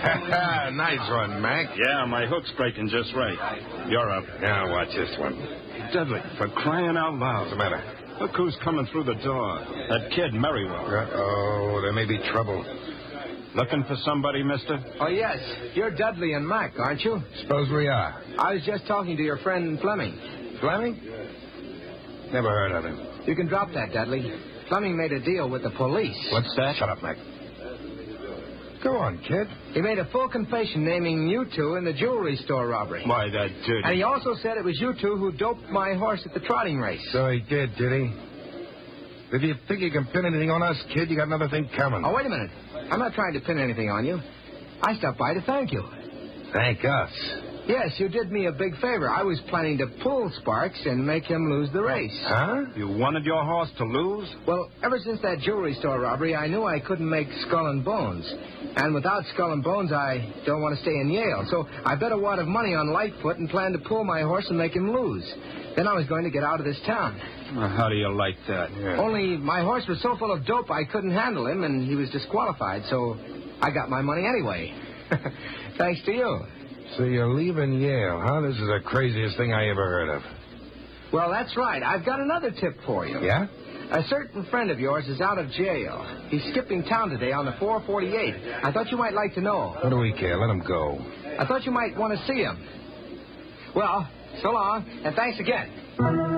Nice one, Mac. Yeah, my hook's breaking just right. You're up. Now watch this one. Dudley, for crying out loud. What's the matter? Look who's coming through the door. That kid, Merriwell. Uh-oh, there may be trouble. Looking for somebody, mister? Oh, yes. You're Dudley and Mac, aren't you? Suppose we are. I was just talking to your friend Fleming. Fleming? Never heard of him. You can drop that, Dudley. Fleming made a deal with the police. What's that? Shut up, Mac. Go on, kid. He made a full confession naming you two in the jewelry store robbery. Why, that dude. And he also said it was you two who doped my horse at the trotting race. So he did he? If you think you can pin anything on us, kid, you got another thing coming. Oh, wait a minute. I'm not trying to pin anything on you. I stopped by to thank you. Thank us. Yes, you did me a big favor. I was planning to pull Sparks and make him lose the race. Huh? You wanted your horse to lose? Well, ever since that jewelry store robbery, I knew I couldn't make Skull and Bones. And without Skull and Bones, I don't want to stay in Yale. So I bet a wad of money on Lightfoot and planned to pull my horse and make him lose. Then I was going to get out of this town. Well, how do you like that? Yeah. Only my horse was so full of dope I couldn't handle him, and he was disqualified, so I got my money anyway. Thanks to you. So you're leaving Yale, huh? This is the craziest thing I ever heard of. Well, that's right. I've got another tip for you. Yeah? A certain friend of yours is out of jail. He's skipping town today on the 448. I thought you might like to know. What do we care? Let him go. I thought you might want to see him. Well, so long, and thanks again.